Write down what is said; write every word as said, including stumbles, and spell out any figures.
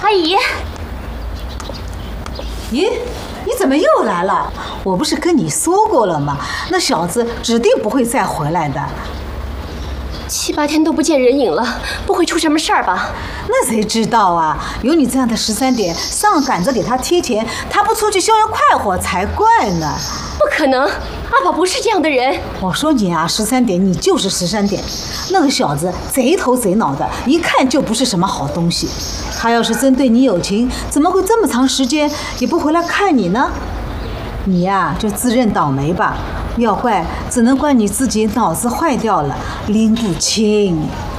阿姨。 咦，你怎么又来了？我不是跟你说过了吗？那小子指定不会再回来的。 七八天都不见人影了，不会出什么事儿吧？ 那谁知道啊？有你这样的十三点，上赶着给他贴钱，他不出去逍遥快活才怪呢。 不可能，阿宝不是这样的人。 我说你啊，十三点，你就是十三点。那个小子贼头贼脑的，一看就不是什么好东西。他要是真对你有情，怎么会这么长时间也不回来看你呢？你呀、啊，就自认倒霉吧。要怪只能怪你自己脑子坏掉了，拎不清。